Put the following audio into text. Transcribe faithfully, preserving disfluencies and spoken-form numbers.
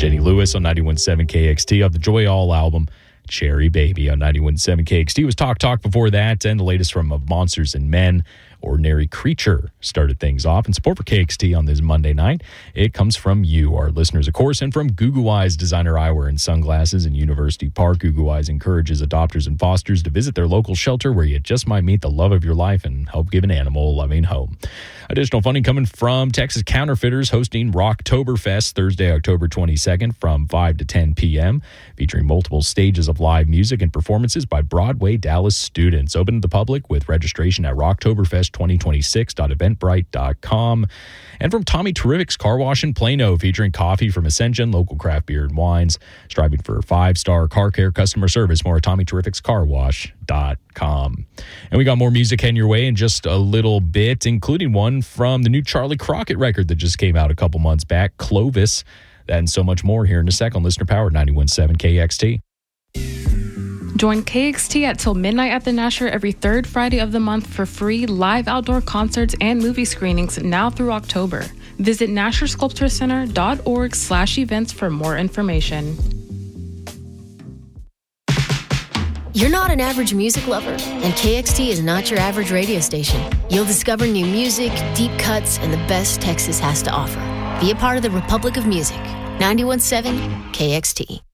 Jenny Lewis on ninety-one point seven K X T of the Joy All album, Cherry Baby on ninety-one point seven K X T was Talk Talk before that, and the latest from Of Monsters and Men, Ordinary Creature started things off. And support for K X T on this Monday night, it comes from you, our listeners, of course, and from Google Eyes Designer Eyewear and Sunglasses in University Park. Google Eyes encourages adopters and fosters to visit their local shelter where you just might meet the love of your life and help give an animal a loving home. Additional funding coming from Texas Counterfeiters hosting Rocktoberfest Thursday, October twenty-second from five to ten p.m., featuring multiple stages of live music and performances by Broadway Dallas students. Open to the public with registration at rocktoberfest twenty twenty-six dot eventbrite dot com. And from Tommy Terrific's Car Wash in Plano, featuring coffee from Ascension, local craft beer and wines, striving for five-star car care customer service. More at tommy terrifics car wash dot com. And we got more music heading your way in just a little bit, including one from the new Charlie Crockett record that just came out a couple months back, Clovis. That and so much more here in a second. Listener Powered ninety-one point seven K X T. Join K X T at Till Midnight at the Nasher every third Friday of the month for free live outdoor concerts and movie screenings now through October. Visit nasher sculpture center dot org slash events for more information. You're not an average music lover, and K X T is not your average radio station. You'll discover new music, deep cuts, and the best Texas has to offer. Be a part of the Republic of Music. ninety-one point seven K X T.